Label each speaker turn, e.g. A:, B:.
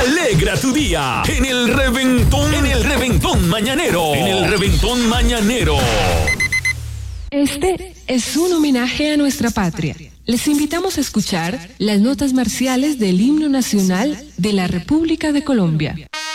A: Alegra tu día en el reventón mañanero.
B: Este es un homenaje a nuestra patria. Les invitamos a escuchar las notas marciales del himno nacional de la República de Colombia.